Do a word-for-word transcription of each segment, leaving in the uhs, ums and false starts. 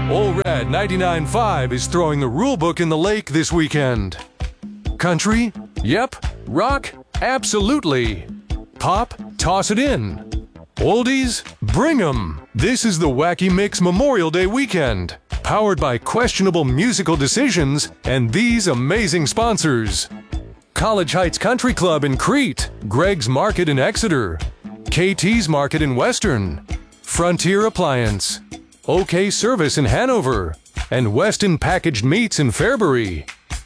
Ole Red ninety-nine point five is throwing the rulebook in the lake this weekend. Country? Yep. Rock? Absolutely. Pop? Toss it in. Oldies? Bring 'em. This is the Wacky Mix Memorial Day weekend, powered by questionable musical decisions and these amazing sponsors. College Heights Country Club in Crete, Greg's Market in Exeter, K T's Market in Western, Frontier Appliance, OK Service in Hanover, and Weston Packaged Meats in Fairbury.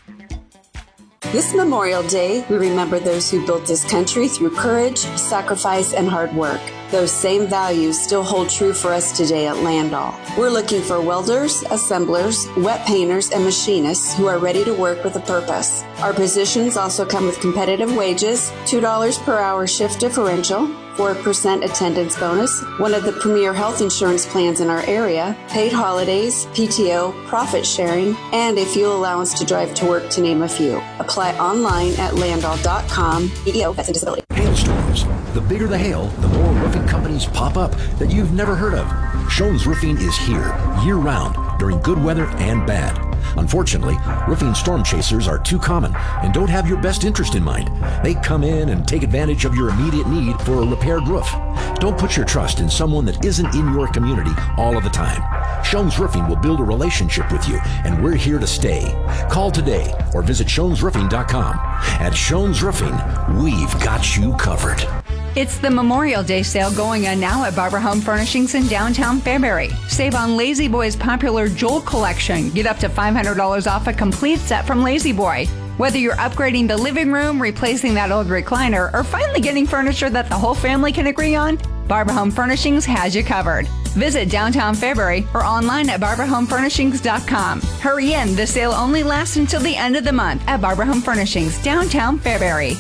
This Memorial Day, we remember those who built this country through courage, sacrifice, and hard work. Those same values still hold true for us today at Landau. We're looking for welders, assemblers, wet painters, and machinists who are ready to work with a purpose. Our positions also come with competitive wages, two dollars per hour shift differential, four percent attendance bonus, one of the premier health insurance plans in our area, paid holidays, P T O, profit sharing, and a fuel allowance to drive to work, to name a few. Apply online at landau dot com. E E O, Vets and Disability. Hailstorms. The bigger the hail, the more roofing companies pop up that you've never heard of. Shones Roofing is here year-round during good weather and bad. Unfortunately, roofing storm chasers are too common and don't have your best interest in mind. They come in and take advantage of your immediate need for a repaired roof. Don't put your trust in someone that isn't in your community all of the time. Shones Roofing will build a relationship with you, and we're here to stay. Call today or visit shones roofing dot com. At Shones Roofing, we've got you covered. It's the Memorial Day sale going on now at Barber Home Furnishings in downtown Fairbury. Save on Lazy Boy's popular Joel collection. Get up to five hundred dollars off a complete set from Lazy Boy. Whether you're upgrading the living room, replacing that old recliner, or finally getting furniture that the whole family can agree on, Barber Home Furnishings has you covered. Visit downtown Fairbury or online at barber home furnishings dot com. Hurry in, the sale only lasts until the end of the month at Barber Home Furnishings, downtown Fairbury.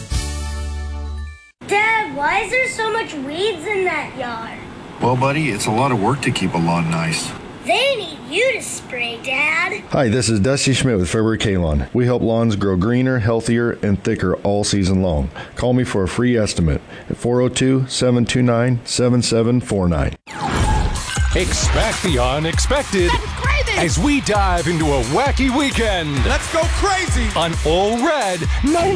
Dad, why is there so much weeds in that yard? Well, buddy, it's a lot of work to keep a lawn nice. They need you to spray, Dad. Hi, this is Dusty Schmidt with Fairbury K-Lawn. We help lawns grow greener, healthier, and thicker all season long. Call me for a free estimate at four oh two, seven two nine, seven seven four nine. Expect the unexpected as we dive into a wacky weekend. Let's go crazy on Ole Red ninety.